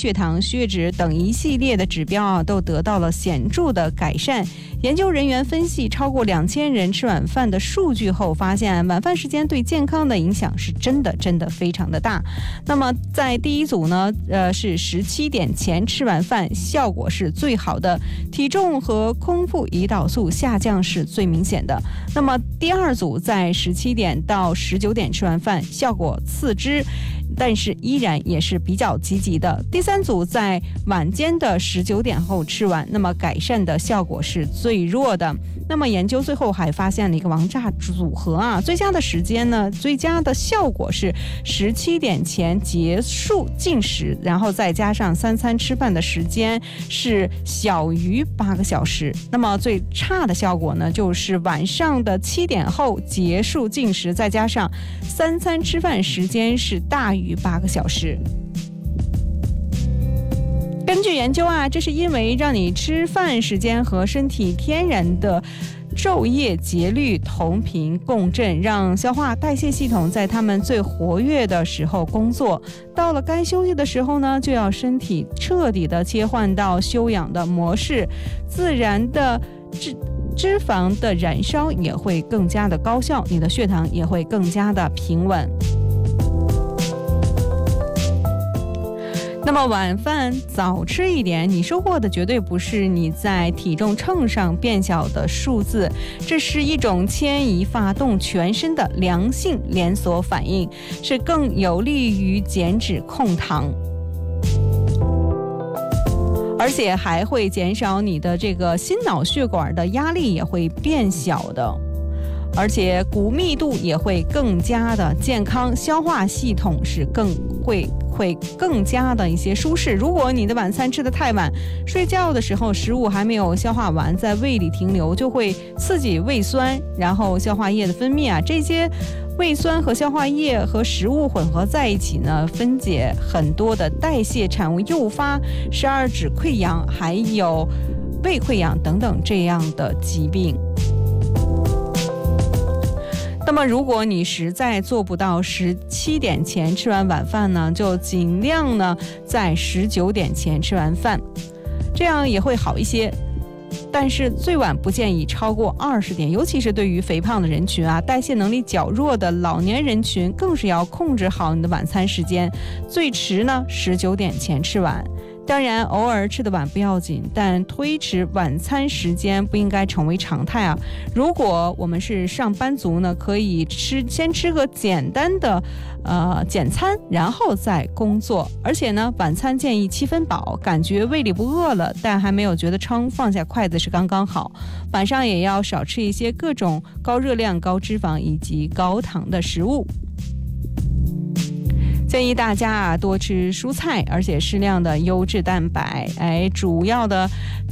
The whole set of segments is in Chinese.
血糖、血脂等一系列的指标都得到了显著的改善。研究人员分析超过2000人吃晚饭的数据后，发现晚饭时间对健康的影响是真的非常的大。那么在第一组呢，是17点前吃晚饭，效果是最好的，体重和空腹胰岛素下降是最明显的。那么第二组在17点到19点吃完饭，效果次之，但是依然也是比较积极的。第三组在晚间的19点后吃完，那么改善的效果是最弱的。那么研究最后还发现了一个王炸组合最佳的时间呢，最佳的效果是17点前结束进食，然后再加上3餐吃饭的时间是小于8个小时。那么最差的效果呢，就是晚上的7点后结束进食，再加上3餐吃饭时间是大于8个小时。根据研究这是因为让你吃饭时间和身体天然的昼夜节律同频共振，让消化代谢系统在他们最活跃的时候工作，到了该休息的时候呢，就要身体彻底的切换到休养的模式，自然的脂肪的燃烧也会更加的高效，你的血糖也会更加的平稳。那么晚饭早吃一点，你收获的绝对不是你在体重秤上变小的数字，这是一种牵一发动全身的良性连锁反应，是更有利于减脂控糖，而且还会减少你的这个心脑血管的压力，也会变小的，而且骨密度也会更加的健康，消化系统是会更加的一些舒适。如果你的晚餐吃得太晚，睡觉的时候食物还没有消化完，在胃里停留，就会刺激胃酸，然后消化液的分泌这些胃酸和消化液和食物混合在一起呢，分解很多的代谢产物，诱发12指溃疡还有胃溃疡等等这样的疾病。那么如果你实在做不到17点前吃完晚饭呢，就尽量呢在19点前吃完饭，这样也会好一些。但是最晚不建议超过20点，尤其是对于肥胖的人群代谢能力较弱的老年人群，更是要控制好你的晚餐时间，最迟呢19点前吃完。当然偶尔吃得晚不要紧，但推迟晚餐时间不应该成为常态如果我们是上班族呢，可以先吃个简单的简餐，然后再工作。而且呢，晚餐建议7分饱，感觉胃里不饿了，但还没有觉得撑，放下筷子是刚刚好。晚上也要少吃一些各种高热量、高脂肪以及高糖的食物。建议大家多吃蔬菜，而且适量的优质蛋白。主要的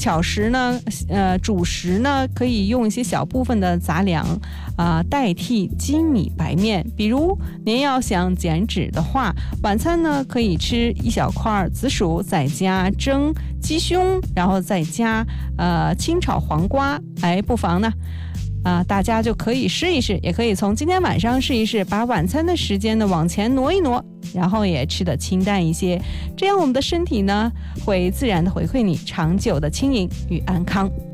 主食呢，可以用一些小部分的杂粮代替精米白面。比如您要想减脂的话，晚餐呢可以吃1小块紫薯，再加蒸鸡胸，然后再加清炒黄瓜。不妨呢大家就可以试一试，也可以从今天晚上试一试，把晚餐的时间呢往前挪一挪，然后也吃得清淡一些，这样我们的身体呢会自然的回馈你长久的轻盈与安康。